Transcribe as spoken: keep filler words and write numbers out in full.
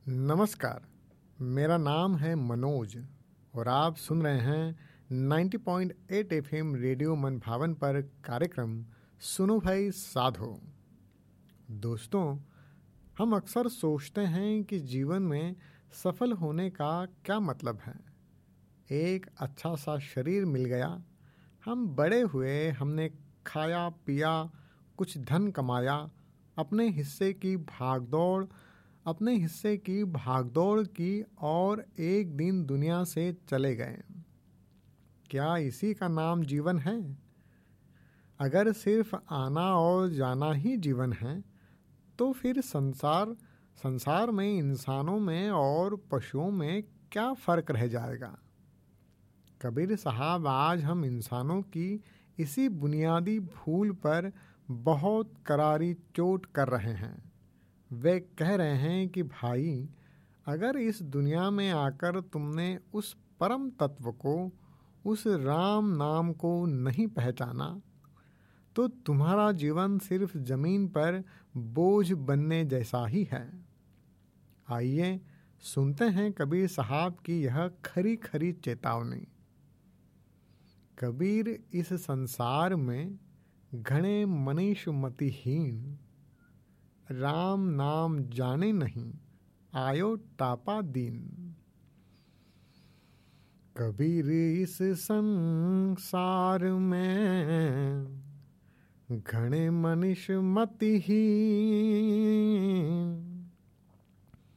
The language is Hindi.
नमस्कार, मेरा नाम है मनोज और आप सुन रहे हैं नब्बे पॉइंट आठ एफएम रेडियो मन भावन पर कार्यक्रम सुनो भाई साधो। दोस्तों, हम अक्सर सोचते हैं कि जीवन में सफल होने का क्या मतलब है। एक अच्छा सा शरीर मिल गया, हम बड़े हुए, हमने खाया पिया, कुछ धन कमाया, अपने हिस्से की भागदौड़ अपने हिस्से की भागदौड़ की और एक दिन दुनिया से चले गए। क्या इसी का नाम जीवन है? अगर सिर्फ आना और जाना ही जीवन है तो फिर संसार संसार में इंसानों में और पशुओं में क्या फर्क रह जाएगा। कबीर साहब आज हम इंसानों की इसी बुनियादी भूल पर बहुत करारी चोट कर रहे हैं। वे कह रहे हैं कि भाई, अगर इस दुनिया में आकर तुमने उस परम तत्व को, उस राम नाम को नहीं पहचाना तो तुम्हारा जीवन सिर्फ जमीन पर बोझ बनने जैसा ही है। आइए सुनते हैं कबीर साहब की यह खरी खरी चेतावनी। कबीर इस संसार में घने मनीष मतिहीन, राम नाम जाने नहीं, आयो टापा दीन। कबीर इस संसार में घने मनीष मतिहीन,